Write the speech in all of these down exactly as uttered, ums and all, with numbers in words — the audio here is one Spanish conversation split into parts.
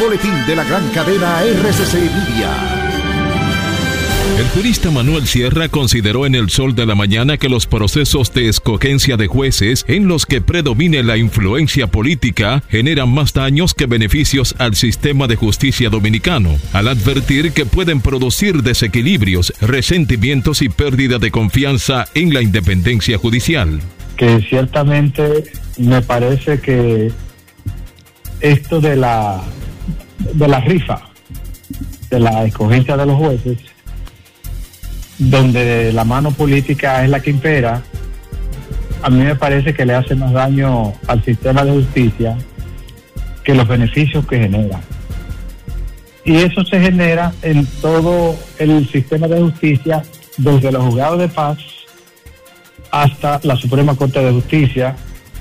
Boletín de la gran cadena R C C Media. El jurista Manuel Sierra consideró en El Sol de la Mañana que los procesos de escogencia de jueces en los que predomine la influencia política generan más daños que beneficios al sistema de justicia dominicano, al advertir que pueden producir desequilibrios, resentimientos y pérdida de confianza en la independencia judicial. Que ciertamente me parece que esto de la de la rifa, de la escogencia de los jueces, donde la mano política es la que impera, a mí me parece que le hace más daño al sistema de justicia que los beneficios que genera. Y eso se genera en todo el sistema de justicia, desde los juzgados de paz hasta la Suprema Corte de Justicia,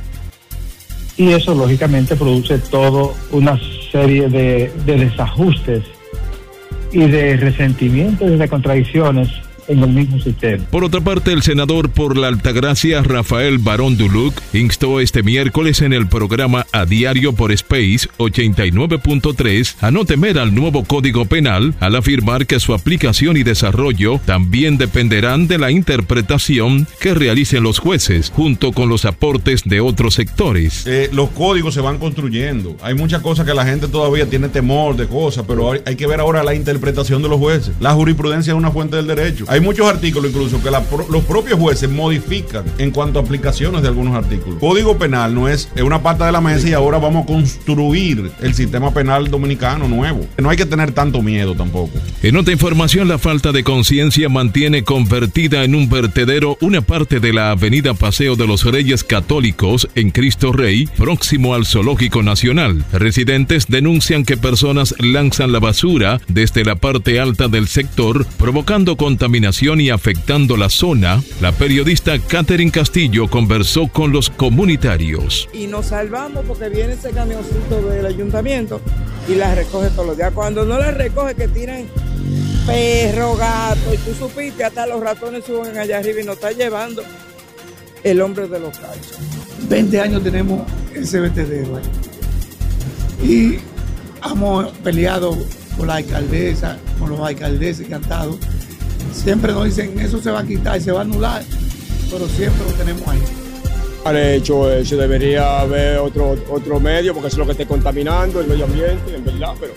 y eso lógicamente produce toda una serie de, de desajustes y de resentimientos y de contradicciones en el mismo sistema. Por otra parte, el senador por la Altagracia, Rafael Barón Duluc, instó este miércoles en el programa A Diario por Space ochenta y nueve punto tres a no temer al nuevo Código Penal, al afirmar que su aplicación y desarrollo también dependerán de la interpretación que realicen los jueces, junto con los aportes de otros sectores. Eh, los códigos se van construyendo. Hay muchas cosas que la gente todavía tiene temor de cosas, pero hay, hay que ver ahora la interpretación de los jueces. La jurisprudencia es una fuente del derecho. Hay muchos artículos incluso que la, los propios jueces modifican en cuanto a aplicaciones de algunos artículos. Código penal no es, es una parte de la mesa y ahora vamos a construir el sistema penal dominicano nuevo. No hay que tener tanto miedo tampoco. En otra información, la falta de conciencia mantiene convertida en un vertedero una parte de la avenida Paseo de los Reyes Católicos en Cristo Rey, próximo al Zoológico Nacional. Residentes denuncian que personas lanzan la basura desde la parte alta del sector, provocando contaminación y afectando la zona. La periodista Catherine Castillo conversó con los comunitarios. Y nos salvamos porque viene ese camioncito del ayuntamiento y las recoge todos los días. Cuando no las recoge, que tiran perro, gato, y tú supiste, hasta los ratones suben allá arriba y nos está llevando el hombre de los cachos. veinte años tenemos ese vertedero ahí. Y hemos peleado con la alcaldesa, con los alcaldeses que han estado. Siempre nos dicen, eso se va a quitar y se va a anular, pero siempre lo tenemos ahí. Han hecho eso, debería haber otro, otro medio, porque eso es lo que está contaminando el medio ambiente, en verdad, pero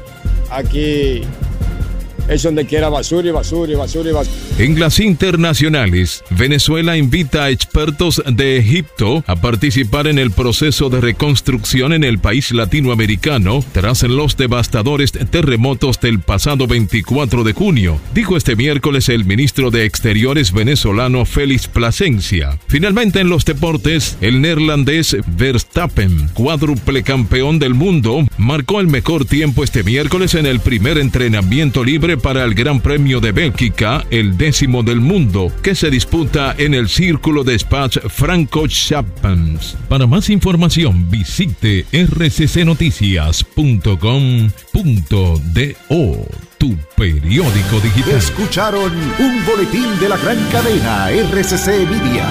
aquí es donde quiera basura y basura y basura y basura. En las internacionales, Venezuela invita a expertos de Egipto a participar en el proceso de reconstrucción en el país latinoamericano tras los devastadores terremotos del pasado veinticuatro de junio, dijo este miércoles el ministro de Exteriores venezolano Félix Plasencia. Finalmente, en los deportes, el neerlandés Verstappen, cuádruple campeón del mundo, marcó el mejor tiempo este miércoles en el primer entrenamiento libre para el Gran Premio de Bélgica, el décimo del mundo, que se disputa en el Círculo de Spa-Francorchamps. Para más información, visite r c c noticias punto com punto do, tu periódico digital. Escucharon un boletín de la gran cadena R C C Media.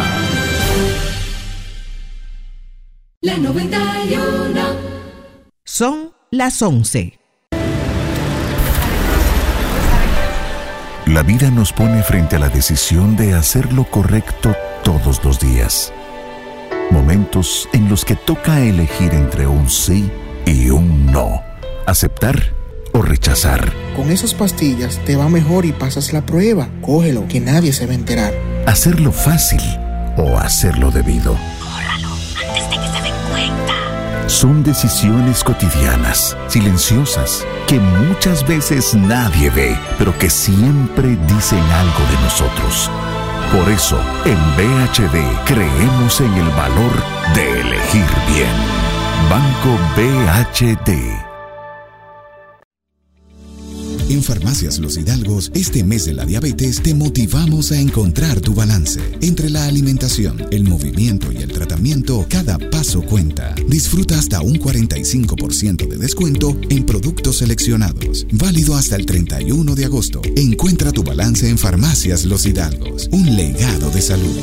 La noventa y uno. Son las once. La vida nos pone frente a la decisión de hacer lo correcto todos los días. Momentos en los que toca elegir entre un sí y un no. Aceptar o rechazar. Con esas pastillas te va mejor y pasas la prueba. Cógelo, que nadie se va a enterar. Hacerlo fácil o hacerlo debido. Córralo antes de que se den cuenta. Son decisiones cotidianas, silenciosas, que muchas veces nadie ve, pero que siempre dicen algo de nosotros. Por eso, en B H D creemos en el valor de elegir bien. Banco B H D. En Farmacias Los Hidalgos, este mes de la diabetes te motivamos a encontrar tu balance. Entre la alimentación, el movimiento y el tratamiento, cada paso cuenta. Disfruta hasta un cuarenta y cinco por ciento de descuento en productos seleccionados. Válido hasta el treinta y uno de agosto. Encuentra tu balance en Farmacias Los Hidalgos. Un legado de salud.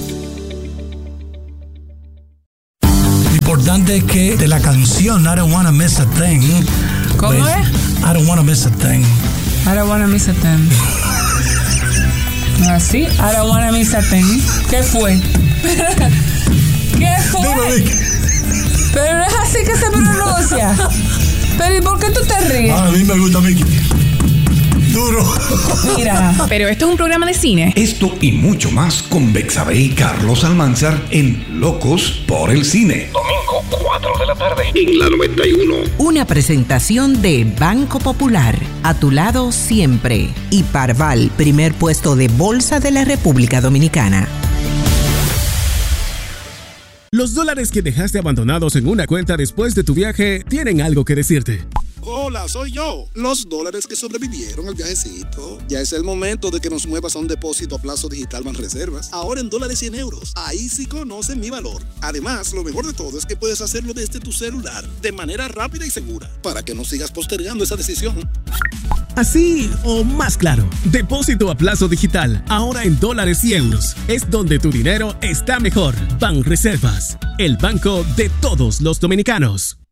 Lo importante es que de la canción I Don't Wanna Miss a Thing, ¿Cómo es? I don't wanna miss a thing. I don't wanna miss a thing. Así, I don't wanna miss a thing. ¿Qué fue? ¿Qué fue? Dime, Vicky. Pero no es así que se pronuncia. Pero ¿y por qué tú te ríes? A mí me gusta, Vicky. Duro. Mira. Pero esto es un programa de cine. Esto y mucho más con Betsabe y Carlos Almanzar en Locos por el Cine. Domingo, cuatro de la tarde, en la noventa y uno. Una presentación de Banco Popular, a tu lado siempre. Y Parval, primer puesto de bolsa de la República Dominicana. Los dólares que dejaste abandonados en una cuenta después de tu viaje tienen algo que decirte. Hola, soy yo. Los dólares que sobrevivieron al viajecito. Ya es el momento de que nos muevas a un depósito a plazo digital Banreservas. Ahora en dólares y en euros. Ahí sí conocen mi valor. Además, lo mejor de todo es que puedes hacerlo desde tu celular, de manera rápida y segura, para que no sigas postergando esa decisión. Así o más claro, depósito a plazo digital, ahora en dólares y euros. Es donde tu dinero está mejor. Banreservas, el banco de todos los dominicanos.